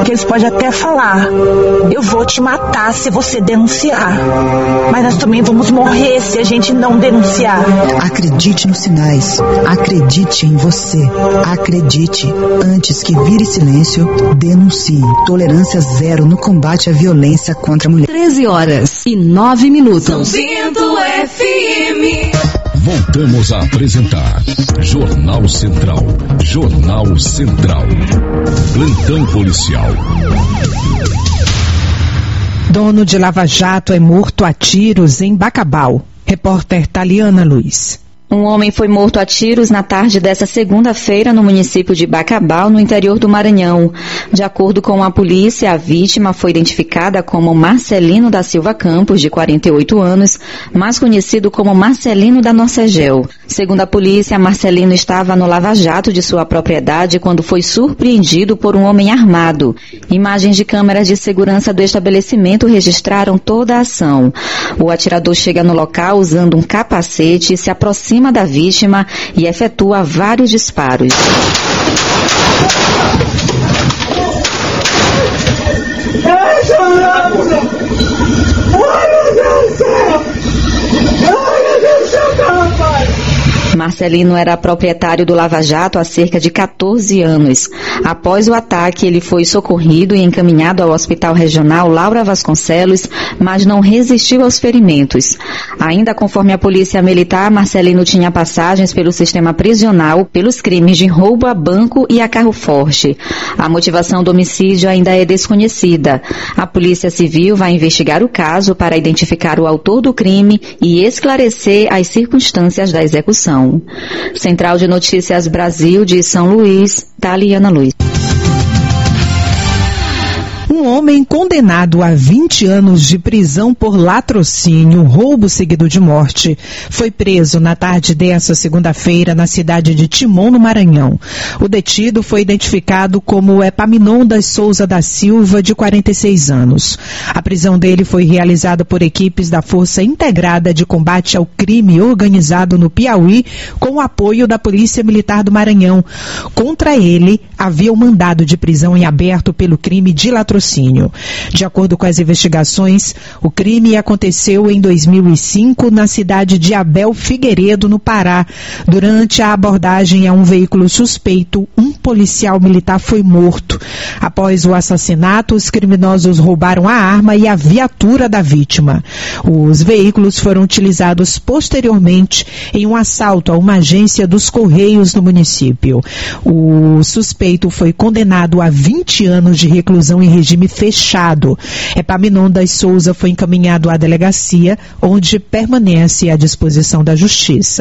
porque eles podem até falar: eu vou te matar se você denunciar. Mas nós também vamos morrer se a gente não denunciar. Acredite nos sinais. Acredite em você. Acredite. Antes que vire silêncio, denuncie. Tolerância zero no combate à violência contra a mulher. 13h09. São Bento FM. Voltamos a apresentar Jornal Central. Jornal Central. Plantão policial. Dono de Lava Jato é morto a tiros em Bacabal. Repórter Taliana Luiz. Um homem foi morto a tiros na tarde desta segunda-feira no município de Bacabal, no interior do Maranhão. De acordo com a polícia, a vítima foi identificada como Marcelino da Silva Campos, de 48 anos, mais conhecido como Marcelino da Norcegel. Segundo a polícia, Marcelino estava no lava-jato de sua propriedade quando foi surpreendido por um homem armado. Imagens de câmeras de segurança do estabelecimento registraram toda a ação. O atirador chega no local usando um capacete e se aproxima da vítima e efetua vários disparos. Marcelino era proprietário do Lava Jato há cerca de 14 anos. Após o ataque, ele foi socorrido e encaminhado ao Hospital Regional Laura Vasconcelos, mas não resistiu aos ferimentos. Ainda conforme a Polícia Militar, Marcelino tinha passagens pelo sistema prisional pelos crimes de roubo a banco e a carro forte. A motivação do homicídio ainda é desconhecida. A Polícia Civil vai investigar o caso para identificar o autor do crime e esclarecer as circunstâncias da execução. Central de Notícias Brasil de São Luís, Taliana Luiz. Um homem condenado a 20 anos de prisão por latrocínio, roubo seguido de morte, foi preso na tarde desta segunda-feira na cidade de Timon, no Maranhão. O detido foi identificado como Epaminondas Souza da Silva, de 46 anos. A prisão dele foi realizada por equipes da Força Integrada de Combate ao Crime Organizado no Piauí, com o apoio da Polícia Militar do Maranhão. Contra ele, havia um mandado de prisão em aberto pelo crime de latrocínio. De acordo com as investigações, o crime aconteceu em 2005 na cidade de Abel Figueiredo, no Pará. Durante a abordagem a um veículo suspeito, um policial militar foi morto. Após o assassinato, os criminosos roubaram a arma e a viatura da vítima. Os veículos foram utilizados posteriormente em um assalto a uma agência dos Correios no município. O suspeito foi condenado a 20 anos de reclusão em regime fechado. Epaminondas Souza foi encaminhado à delegacia, onde permanece à disposição da Justiça.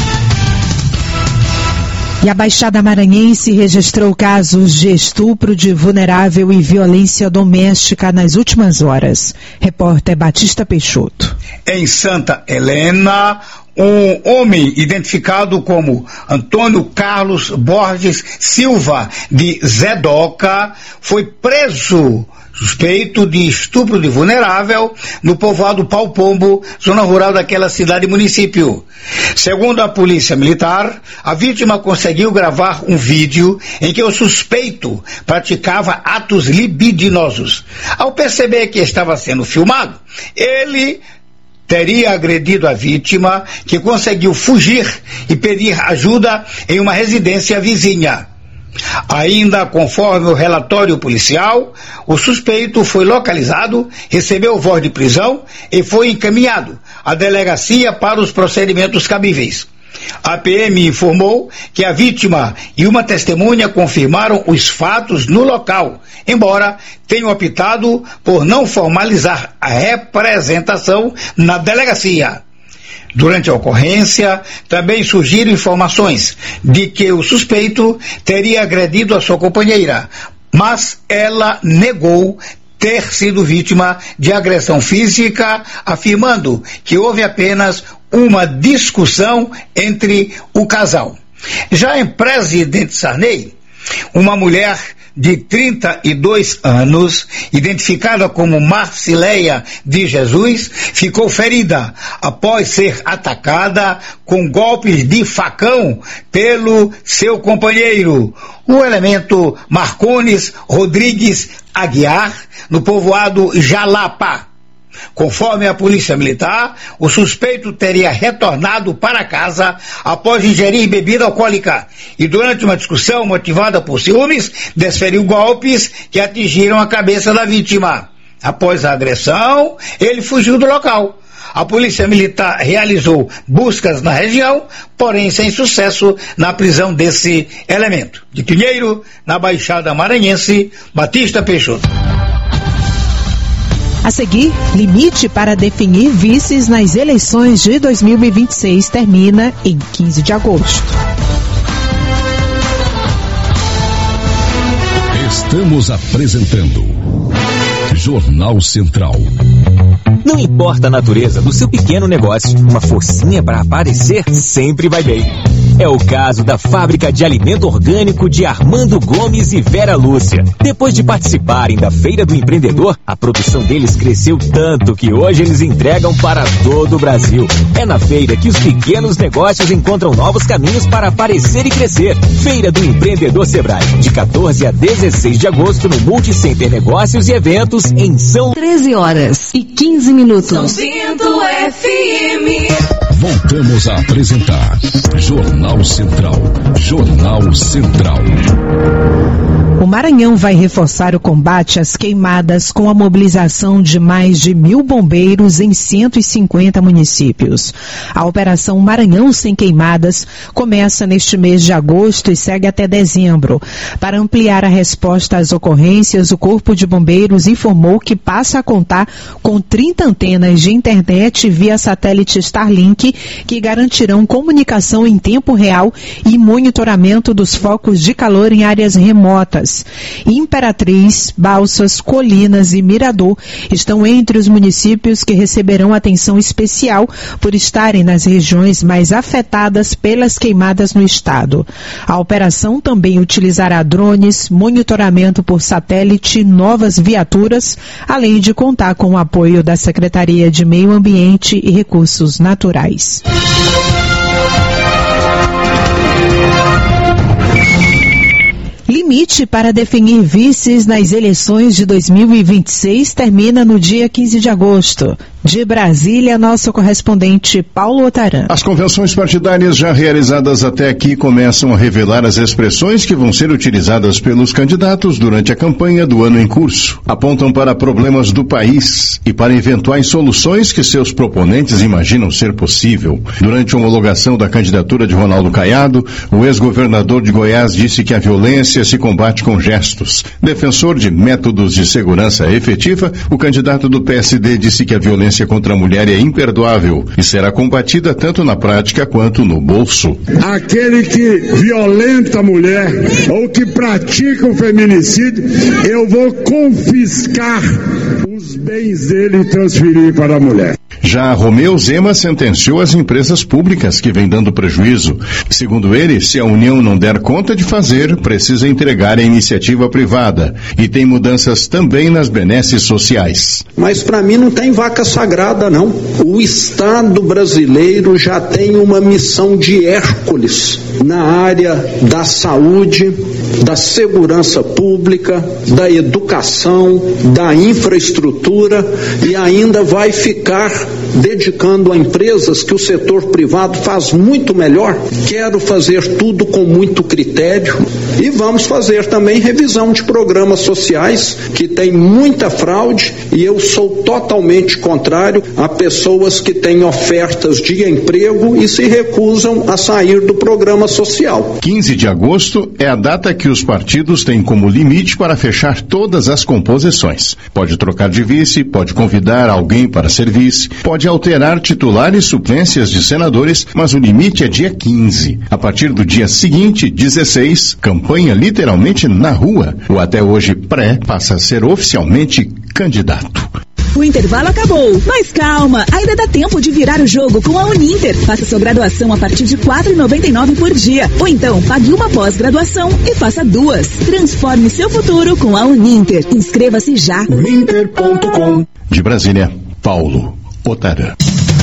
E a Baixada Maranhense registrou casos de estupro de vulnerável e violência doméstica nas últimas horas. Repórter Batista Peixoto. Em Santa Helena, um homem identificado como Antônio Carlos Borges Silva de Zedoca foi preso suspeito de estupro de vulnerável no povoado Pau Pombo, zona rural daquela cidade e município. Segundo a Polícia Militar, a vítima conseguiu gravar um vídeo em que o suspeito praticava atos libidinosos. Ao perceber que estava sendo filmado, ele teria agredido a vítima, que conseguiu fugir e pedir ajuda em uma residência vizinha. Ainda conforme o relatório policial, o suspeito foi localizado, recebeu voz de prisão e foi encaminhado à delegacia para os procedimentos cabíveis. A PM informou que a vítima e uma testemunha confirmaram os fatos no local, embora tenham optado por não formalizar a representação na delegacia. Durante a ocorrência, também surgiram informações de que o suspeito teria agredido a sua companheira, mas ela negou ter sido vítima de agressão física, afirmando que houve apenas uma discussão entre o casal. Já em Presidente Sarney, uma mulher de 32 anos, identificada como Marcileia de Jesus, ficou ferida após ser atacada com golpes de facão pelo seu companheiro, o elemento Marcones Rodrigues Aguiar, no povoado Jalapa. Conforme a polícia militar, o suspeito teria retornado para casa após ingerir bebida alcoólica e, durante uma discussão motivada por ciúmes, desferiu golpes que atingiram a cabeça da vítima. Após a agressão, ele fugiu do local. A polícia militar realizou buscas na região, porém sem sucesso na prisão desse elemento. De Pinheiro, na Baixada Maranhense, Batista Peixoto. A seguir, limite para definir vices nas eleições de 2026 termina em 15 de agosto. Estamos apresentando Jornal Central. Não importa a natureza do seu pequeno negócio, uma forcinha para aparecer sempre vai bem. É o caso da Fábrica de Alimento Orgânico de Armando Gomes e Vera Lúcia. Depois de participarem da Feira do Empreendedor, a produção deles cresceu tanto que hoje eles entregam para todo o Brasil. É na feira que os pequenos negócios encontram novos caminhos para aparecer e crescer. Feira do Empreendedor Sebrae, de 14 a 16 de agosto no Multicenter Negócios e Eventos em São 13 horas e 15 minutos. São Bento FM. Voltamos a apresentar Jornal Central. Jornal Central. O Maranhão vai reforçar o combate às queimadas com a mobilização de mais de 1.000 bombeiros em 150 municípios. A Operação Maranhão Sem Queimadas começa neste mês de agosto e segue até dezembro. Para ampliar a resposta às ocorrências, o Corpo de Bombeiros informou que passa a contar com 30 antenas de internet via satélite Starlink que garantirão comunicação em tempo real e monitoramento dos focos de calor em áreas remotas. Imperatriz, Balsas, Colinas e Mirador estão entre os municípios que receberão atenção especial por estarem nas regiões mais afetadas pelas queimadas no estado. A operação também utilizará drones, monitoramento por satélite, novas viaturas, além de contar com o apoio da Secretaria de Meio Ambiente e Recursos Naturais. Limite para definir vices nas eleições de 2026 termina no dia 15 de agosto. De Brasília, nosso correspondente Paulo Otaran. As convenções partidárias já realizadas até aqui começam a revelar as expressões que vão ser utilizadas pelos candidatos durante a campanha do ano em curso. Apontam para problemas do país e para eventuais soluções que seus proponentes imaginam ser possível. Durante a homologação da candidatura de Ronaldo Caiado, o ex-governador de Goiás disse que a violência se combate com gestos. Defensor de métodos de segurança efetiva, o candidato do PSD disse que a violência contra a mulher é imperdoável e será combatida tanto na prática quanto no bolso. Aquele que violenta a mulher ou que pratica o feminicídio, eu vou confiscar os bens dele e transferir para a mulher. Já Romeu Zema sentenciou as empresas públicas que vêm dando prejuízo. Segundo ele, se a União não der conta de fazer, precisa entregar a iniciativa privada. E tem mudanças também nas benesses sociais. Mas para mim não tem vaca sagrada, não. O Estado brasileiro já tem uma missão de Hércules na área da saúde, da segurança pública, da educação, da infraestrutura e ainda vai ficar dedicando a empresas que o setor privado faz muito melhor. Quero fazer tudo com muito critério e vamos fazer também revisão de programas sociais que tem muita fraude e eu sou totalmente contrário a pessoas que têm ofertas de emprego e se recusam a sair do programa social. 15 de agosto é a data que os partidos têm como limite para fechar todas as composições. Pode trocar de vice, pode convidar alguém para ser vice, pode alterar titulares e suplências de senadores, mas o limite é dia 15. A partir do dia seguinte, 16, campanha literalmente na rua. O até hoje pré passa a ser oficialmente candidato. O intervalo acabou, mas calma, ainda dá tempo de virar o jogo com a Uninter. Faça sua graduação a partir de R$ 4,99 por dia. Ou então, pague uma pós-graduação e faça 2. Transforme seu futuro com a Uninter. Inscreva-se já. Uninter.com. De Brasília, Paulo Otara.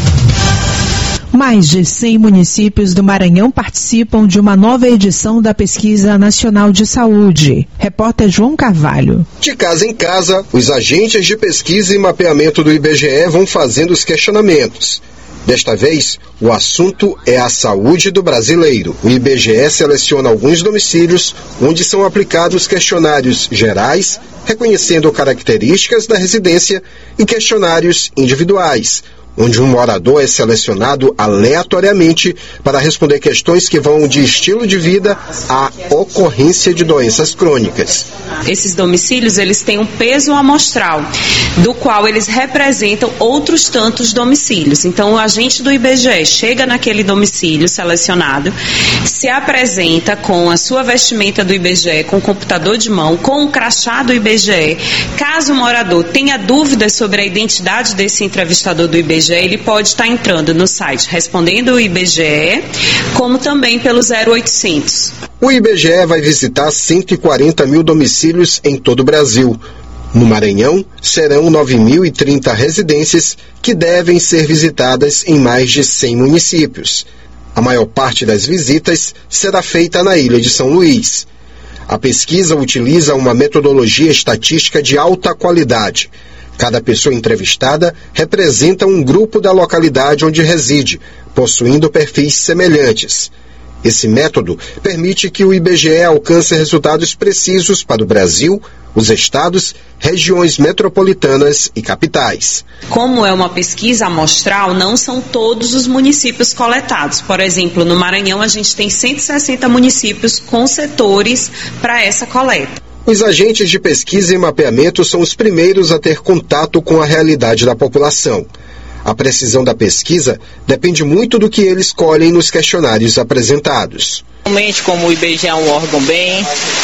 Mais de 100 municípios do Maranhão participam de uma nova edição da Pesquisa Nacional de Saúde. Repórter João Carvalho. De casa em casa, os agentes de pesquisa e mapeamento do IBGE vão fazendo os questionamentos. Desta vez, o assunto é a saúde do brasileiro. O IBGE seleciona alguns domicílios onde são aplicados questionários gerais, reconhecendo características da residência, e questionários individuais, onde um morador é selecionado aleatoriamente para responder questões que vão de estilo de vida à ocorrência de doenças crônicas. Esses domicílios, eles têm um peso amostral, do qual eles representam outros tantos domicílios. Então, o agente do IBGE chega naquele domicílio selecionado, se apresenta com a sua vestimenta do IBGE, com o computador de mão, com o crachá do IBGE. Caso o morador tenha dúvidas sobre a identidade desse entrevistador do IBGE, ele pode estar entrando no site Respondendo o IBGE, como também pelo 0800. O IBGE vai visitar 140 mil domicílios em todo o Brasil. No Maranhão, serão 9.030 residências que devem ser visitadas em mais de 100 municípios. A maior parte das visitas será feita na ilha de São Luís. A pesquisa utiliza uma metodologia estatística de alta qualidade. Cada pessoa entrevistada representa um grupo da localidade onde reside, possuindo perfis semelhantes. Esse método permite que o IBGE alcance resultados precisos para o Brasil, os estados, regiões metropolitanas e capitais. Como é uma pesquisa amostral, não são todos os municípios coletados. Por exemplo, no Maranhão a gente tem 160 municípios com setores para essa coleta. Os agentes de pesquisa e mapeamento são os primeiros a ter contato com a realidade da população. A precisão da pesquisa depende muito do que eles colhem nos questionários apresentados. Realmente, como o IBGE é um órgão bem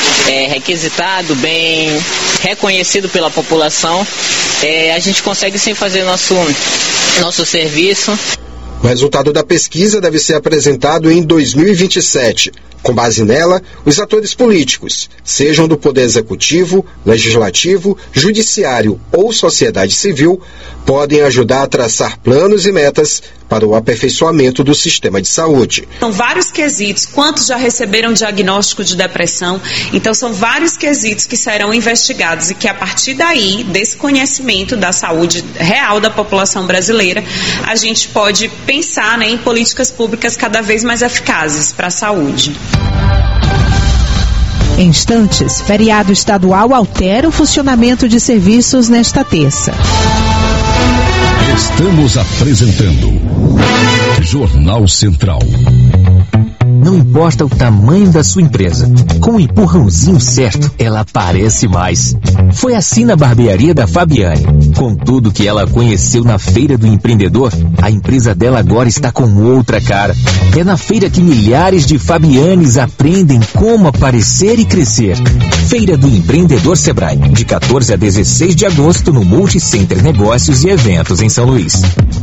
requisitado, bem reconhecido pela população, a gente consegue sim fazer nosso serviço. O resultado da pesquisa deve ser apresentado em 2027. Com base nela, os atores políticos, sejam do Poder Executivo, Legislativo, Judiciário ou sociedade civil, podem ajudar a traçar planos e metas para o aperfeiçoamento do sistema de saúde. São vários quesitos, quantos já receberam diagnóstico de depressão, então são vários quesitos que serão investigados e que a partir daí, desse conhecimento da saúde real da população brasileira, a gente pode pensar em políticas públicas cada vez mais eficazes para a saúde. Em instantes, feriado estadual altera o funcionamento de serviços nesta terça. Estamos apresentando Jornal Central. Não importa o tamanho da sua empresa, com o empurrãozinho certo, ela aparece mais. Foi assim na barbearia da Fabiane. Com tudo que ela conheceu na Feira do Empreendedor, a empresa dela agora está com outra cara. É na feira que milhares de Fabianes aprendem como aparecer e crescer. Feira do Empreendedor Sebrae, de 14 a 16 de agosto no Multicenter Negócios e Eventos em São Luís.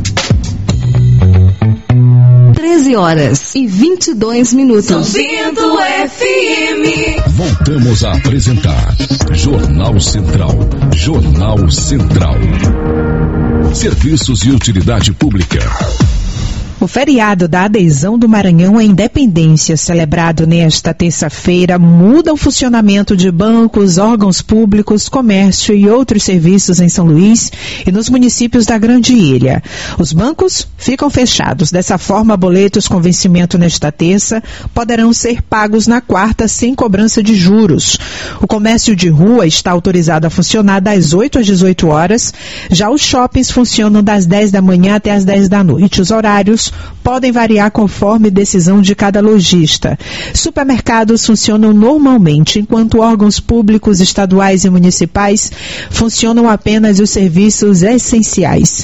13h22. São Bento FM. Voltamos a apresentar Jornal Central. Jornal Central. Serviços e utilidade pública. O feriado da adesão do Maranhão à independência, celebrado nesta terça-feira, muda o funcionamento de bancos, órgãos públicos, comércio e outros serviços em São Luís e nos municípios da Grande Ilha. Os bancos ficam fechados. Dessa forma, boletos com vencimento nesta terça poderão ser pagos na quarta sem cobrança de juros. O comércio de rua está autorizado a funcionar das 8 às 18 horas. Já os shoppings funcionam das 10 da manhã até as 10 da noite. Os horários podem variar conforme decisão de cada lojista. Supermercados funcionam normalmente, enquanto órgãos públicos, estaduais e municipais funcionam apenas os serviços essenciais.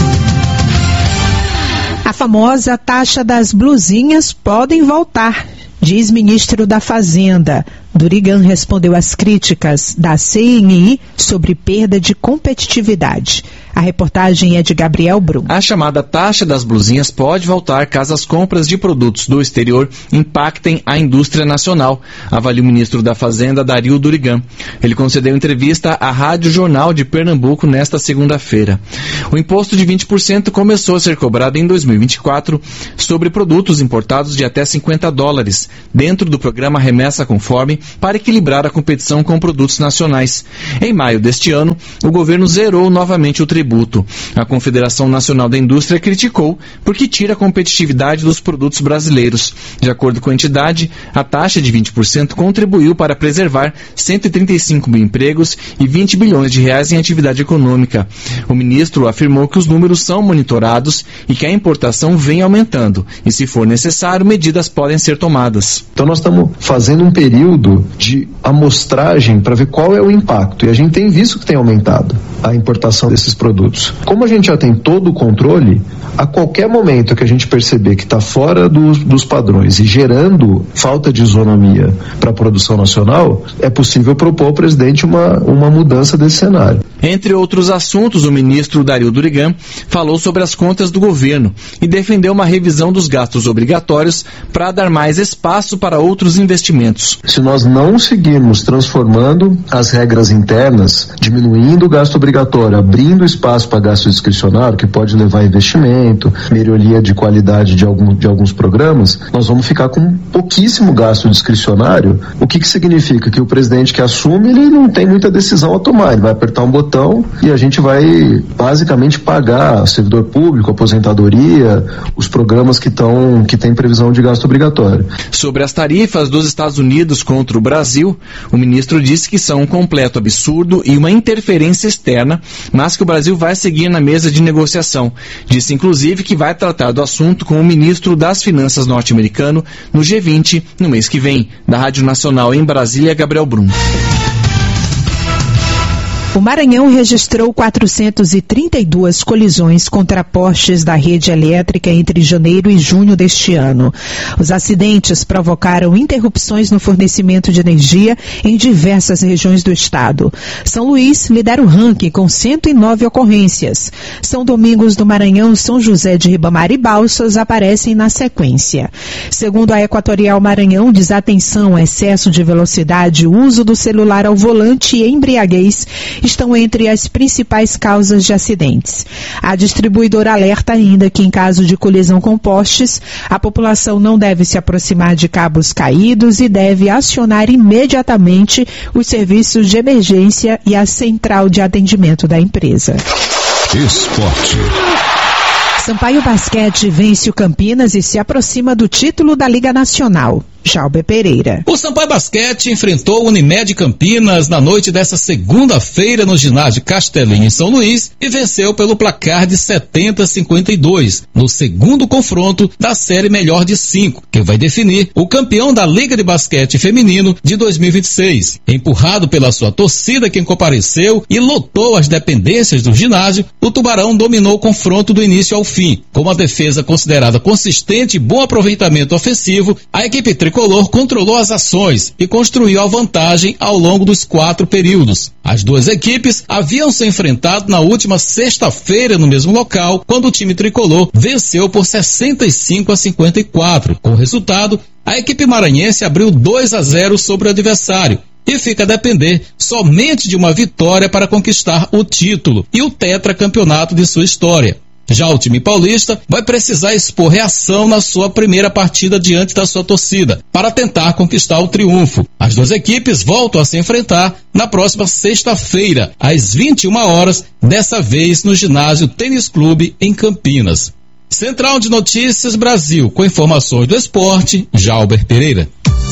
A famosa taxa das blusinhas podem voltar, diz ministro da Fazenda. Durigan respondeu às críticas da CNI sobre perda de competitividade. A reportagem é de Gabriel Brum. A chamada taxa das blusinhas pode voltar caso as compras de produtos do exterior impactem a indústria nacional, avalia o ministro da Fazenda, Dario Durigan. Ele concedeu entrevista à Rádio Jornal de Pernambuco nesta segunda-feira. O imposto de 20% começou a ser cobrado em 2024 sobre produtos importados de até $50, dentro do programa Remessa Conforme, para equilibrar a competição com produtos nacionais. Em maio deste ano, o governo zerou novamente o tributo. A Confederação Nacional da Indústria criticou porque tira a competitividade dos produtos brasileiros. De acordo com a entidade, a taxa de 20% contribuiu para preservar 135 mil empregos e R$20 bilhões em atividade econômica. O ministro afirmou que os números são monitorados e que a importação vem aumentando e, se for necessário, medidas podem ser tomadas. Então nós estamos fazendo um período de amostragem para ver qual é o impacto, e a gente tem visto que tem aumentado a importação desses produtos. Como a gente já tem todo o controle, a qualquer momento que a gente perceber que está fora dos padrões e gerando falta de isonomia para a produção nacional, é possível propor ao presidente uma mudança desse cenário. Entre outros assuntos, o ministro Dario Durigan falou sobre as contas do governo e defendeu uma revisão dos gastos obrigatórios para dar mais espaço para outros investimentos. Se nós não seguirmos transformando as regras internas, diminuindo o gasto obrigatório, abrindo espaço para gasto discricionário, que pode levar a investimento, melhoria de qualidade de alguns programas, nós vamos ficar com pouquíssimo gasto discricionário, o que significa? Que o presidente que assume, ele não tem muita decisão a tomar, ele vai apertar um botão e a gente vai basicamente pagar servidor público, aposentadoria, os programas que têm previsão de gasto obrigatório. Sobre as tarifas dos Estados Unidos contra o Brasil, o ministro disse que são um completo absurdo e uma interferência externa, mas que o Brasil vai seguir na mesa de negociação. Disse, inclusive, que vai tratar do assunto com o ministro das Finanças norte-americano no G20 no mês que vem. Da Rádio Nacional em Brasília, Gabriel Brum. O Maranhão registrou 432 colisões contra postes da rede elétrica entre janeiro e junho deste ano. Os acidentes provocaram interrupções no fornecimento de energia em diversas regiões do estado. São Luís lidera o ranking com 109 ocorrências. São Domingos do Maranhão, São José de Ribamar e Balsas aparecem na sequência. Segundo a Equatorial Maranhão, desatenção, excesso de velocidade, uso do celular ao volante e embriaguez estão entre as principais causas de acidentes. A distribuidora alerta ainda que, em caso de colisão com postes, a população não deve se aproximar de cabos caídos e deve acionar imediatamente os serviços de emergência e a central de atendimento da empresa. Esporte. Sampaio Basquete vence o Campinas e se aproxima do título da Liga Nacional. Jalber Pereira. O Sampaio Basquete enfrentou o Unimed Campinas na noite dessa segunda-feira no ginásio Castelinho em São Luís e venceu pelo placar de 70-52 no segundo confronto da série melhor de 5, que vai definir o campeão da Liga de Basquete Feminino de 2026. Empurrado pela sua torcida, quem compareceu e lotou as dependências do ginásio, o Tubarão dominou o confronto do início ao fim. Com uma defesa considerada consistente e bom aproveitamento ofensivo, a equipe tricolor controlou as ações e construiu a vantagem ao longo dos 4 períodos. As duas equipes haviam se enfrentado na última sexta-feira no mesmo local, quando o time tricolor venceu por 65-54. Com o resultado, a equipe maranhense abriu 2-0 sobre o adversário e fica a depender somente de uma vitória para conquistar o título e o tetracampeonato de sua história. Já o time paulista vai precisar expor reação na sua primeira partida diante da sua torcida, para tentar conquistar o triunfo. As duas equipes voltam a se enfrentar na próxima sexta-feira, às 21 horas, dessa vez no ginásio Tênis Clube em Campinas. Central de Notícias Brasil, com informações do esporte, Jalber Pereira.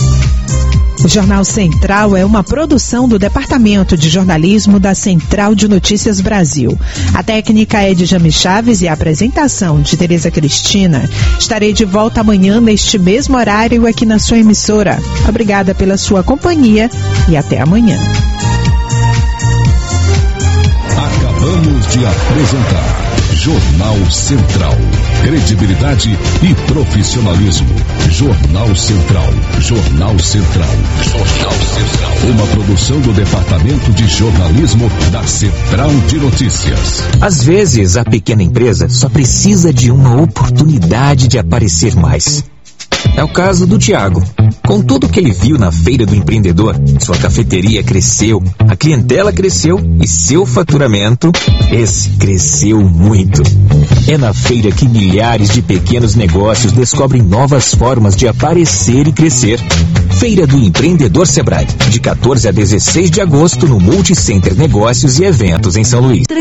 O Jornal Central é uma produção do Departamento de Jornalismo da Central de Notícias Brasil. A técnica é de Jami Chaves e a apresentação de Tereza Cristina. Estarei de volta amanhã neste mesmo horário aqui na sua emissora. Obrigada pela sua companhia e até amanhã. Acabamos de apresentar Jornal Central. Credibilidade e profissionalismo. Jornal Central. Jornal Central. Jornal Central. Uma produção do Departamento de Jornalismo da Central de Notícias. Às vezes, a pequena empresa só precisa de uma oportunidade de aparecer mais. É o caso do Tiago. Com tudo que ele viu na Feira do Empreendedor, sua cafeteria cresceu, a clientela cresceu e seu faturamento, esse cresceu muito. É na feira que milhares de pequenos negócios descobrem novas formas de aparecer e crescer. Feira do Empreendedor Sebrae, de 14 a 16 de agosto no Multicenter Negócios e Eventos em São Luís.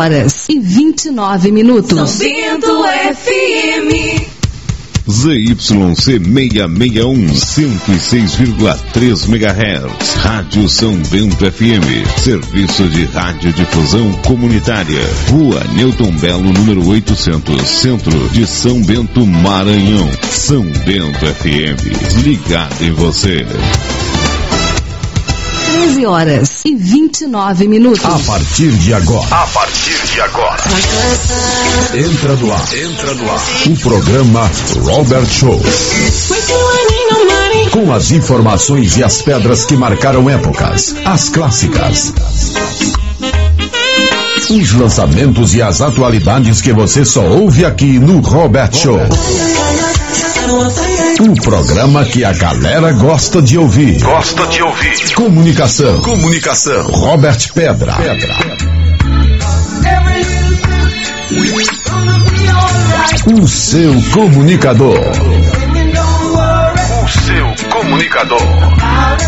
13h29. São Bento FM. ZYC 661, 106,3 MHz. Rádio São Bento FM. Serviço de radiodifusão comunitária. Rua Newton Belo, número 800, Centro de São Bento, Maranhão. São Bento FM. Ligado em você. 13h29. A partir de agora. Entra no ar. O programa Robert Show. Com as informações e as pedras que marcaram épocas. As clássicas. Os lançamentos e as atualidades que você só ouve aqui no Robert Show. Um programa que a galera gosta de ouvir. Comunicação. Robert Pedra. O seu comunicador.